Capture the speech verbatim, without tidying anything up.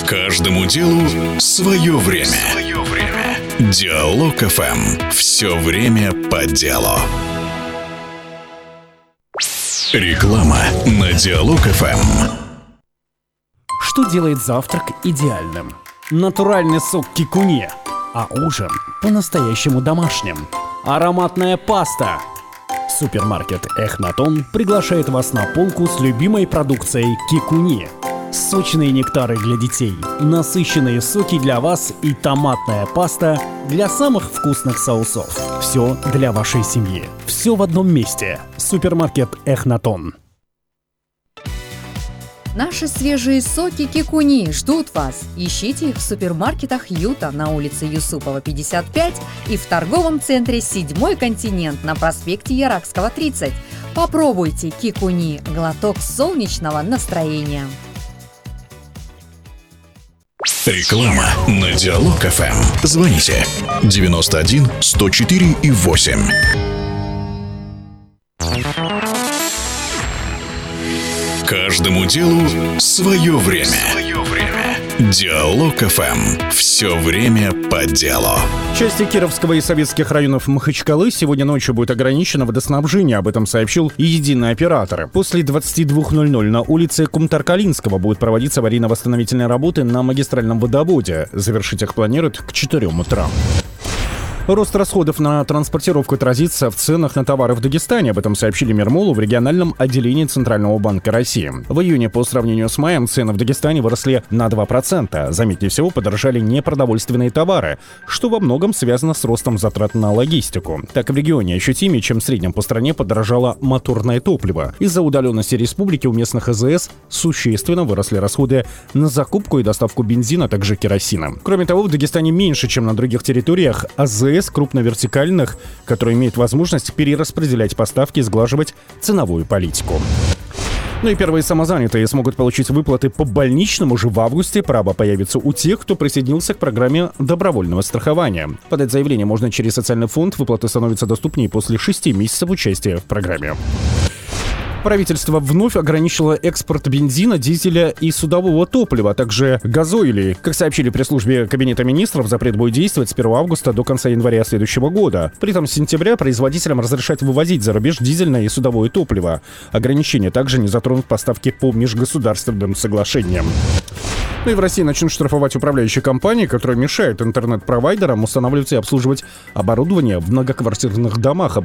Каждому делу свое время. Свое время. Диалог эф эм. Все время по делу. Реклама на Диалог эф эм. Что делает завтрак идеальным? Натуральный сок кикуне, а ужин по-настоящему домашним. Ароматная паста. Супермаркет Эхнатон приглашает вас на полку с любимой продукцией кикуне. Сочные нектары для детей, насыщенные соки для вас и томатная паста для самых вкусных соусов. Все для вашей семьи. Все в одном месте. Супермаркет Эхнатон. Наши свежие соки кикуни ждут вас. Ищите их в супермаркетах Юта на улице Юсупова, пятьдесят пять и в торговом центре «Седьмой континент» на проспекте Яракского, тридцать. Попробуйте кикуни – глоток солнечного настроения. Реклама на Диалог эф эм. Звоните девяносто один сто четыре и восемь. Каждому делу свое время. Свое время. Диалог эф эм. Все время по делу. Части Кировского и советских районов Махачкалы сегодня ночью будет ограничено водоснабжение. Об этом сообщил и единый оператор. После двадцати двух ноль-ноль на улице Кумтар-Калинского будут проводиться аварийно-восстановительные работы на магистральном водоводе. Завершить их планируют к четырем утра. Рост расходов на транспортировку отразится в ценах на товары в Дагестане. Об этом сообщили Мирмолу в региональном отделении Центрального банка России. В июне по сравнению с маем цены в Дагестане выросли на два процента. Заметнее всего подорожали непродовольственные товары, что во многом связано с ростом затрат на логистику. Так, в регионе ощутимее, чем в среднем по стране, подорожало моторное топливо. Из-за удаленности республики у местных АЗС существенно выросли расходы на закупку и доставку бензина, а также керосина. Кроме того, в Дагестане меньше, чем на других территориях, АЗС крупновертикальных, которые имеют возможность перераспределять поставки и сглаживать ценовую политику. Ну и первые самозанятые смогут получить выплаты по больничному уже в августе. Право появится у тех, кто присоединился к программе добровольного страхования. Подать заявление можно через социальный фонд. Выплаты становятся доступнее после шести месяцев участия в программе. Правительство вновь ограничило экспорт бензина, дизеля и судового топлива, а также газоилей. Как сообщили пресс-службе Кабинета министров, запрет будет действовать с первого августа до конца января следующего года. При этом с сентября производителям разрешать вывозить за рубеж дизельное и судовое топливо. Ограничения также не затронут поставки по межгосударственным соглашениям. Ну и в России начнут штрафовать управляющие компании, которые мешают интернет-провайдерам устанавливать и обслуживать оборудование в многоквартирных домах.